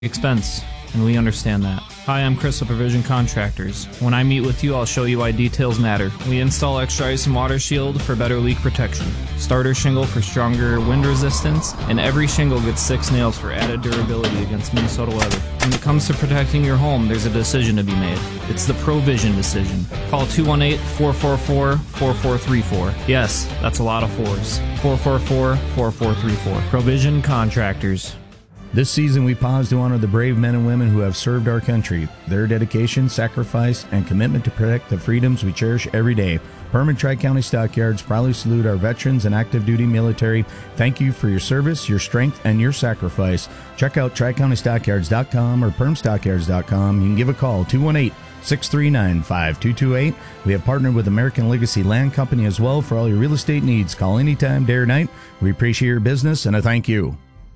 expense, and we understand that. Hi, I'm Chris of Provision Contractors. When I meet with you, I'll show you why details matter. We install extra ice and water shield for better leak protection, starter shingle for stronger wind resistance, and every shingle gets 6 nails for added durability against Minnesota weather. When it comes to protecting your home, there's a decision to be made. It's the Provision decision. Call 218-444-4434. Yes, that's a lot of fours. 444-4434. Provision Contractors. This season, we pause to honor the brave men and women who have served our country. Their dedication, sacrifice, and commitment to protect the freedoms we cherish every day. Permanent Tri-County Stockyards proudly salute our veterans and active duty military. Thank you for your service, your strength, and your sacrifice. Check out TriCountyStockyards.com or PermStockyards.com. You can give a call, 218-639-5228. We have partnered with American Legacy Land Company as well for all your real estate needs. Call anytime, day or night. We appreciate your business, and a thank you.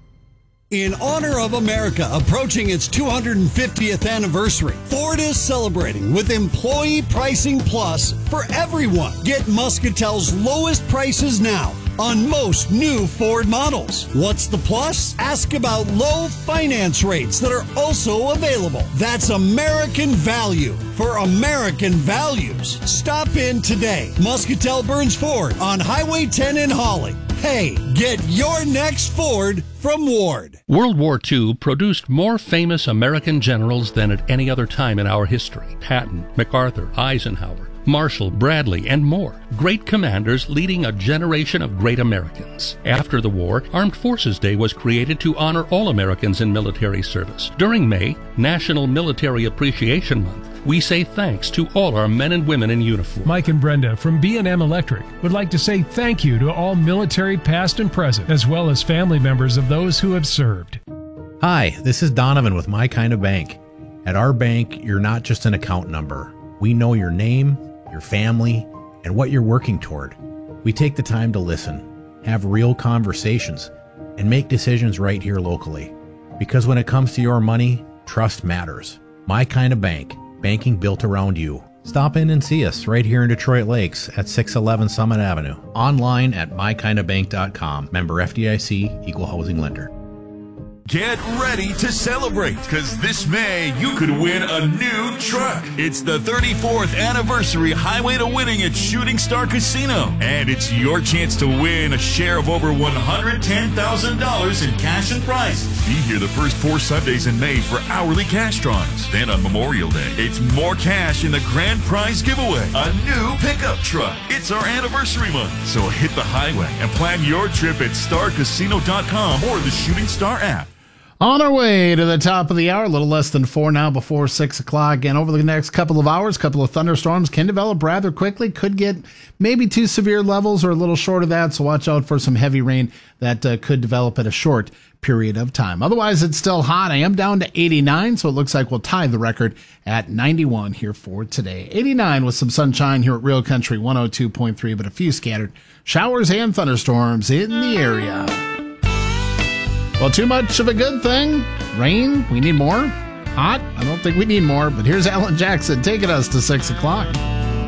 In honor of America approaching its 250th anniversary, Ford is celebrating with Employee Pricing Plus for everyone. Get Muscatel's lowest prices now on most new Ford models. What's the plus? Ask about low finance rates that are also available. That's American value for American values. Stop in today. Muscatel Burns Ford on Highway 10 in Holly. Hey, get your next Ford from Ward. World War II produced more famous American generals than at any other time in our history. Patton, MacArthur, Eisenhower, Marshall, Bradley, and more. Great commanders leading a generation of great Americans. After the war, Armed Forces Day was created to honor all Americans in military service. During May, National Military Appreciation Month, we say thanks to all our men and women in uniform. Mike and Brenda from B&M Electric would like to say thank you to all military past and present, as well as family members of those who have served. Hi, this is Donovan with My Kind of Bank. At our bank, you're not just an account number. We know your name, your family, and what you're working toward. We take the time to listen, have real conversations, and make decisions right here locally. Because when it comes to your money, trust matters. My Kind of Bank. Banking built around you. Stop in and see us right here in Detroit Lakes at 611 Summit Avenue. Online at mykindofbank.com. Member FDIC, Equal Housing Lender. Get ready to celebrate, because this May you could win a new truck. It's the 34th anniversary Highway to Winning at Shooting Star Casino, and it's your chance to win a share of over $110,000 in cash and prizes. Be here the first 4 Sundays in May for hourly cash drawings. Then on Memorial Day, it's more cash in the grand prize giveaway, a new pickup truck. It's our anniversary month, so hit the highway and plan your trip at starcasino.com or the Shooting Star app. On our way to the top of the hour, a little less than 4 now before 6 o'clock. And over the next couple of hours, a couple of thunderstorms can develop rather quickly. Could get maybe 2 severe levels or a little short of that. So watch out for some heavy rain that could develop at a short period of time. Otherwise, it's still hot. I am down to 89, so it looks like we'll tie the record at 91 here for today. 89 with some sunshine here at Real Country 102.3, but a few scattered showers and thunderstorms in the area. Well, too much of a good thing. Rain, we need more. Hot, I don't think we need more. But here's Alan Jackson taking us to 6 o'clock.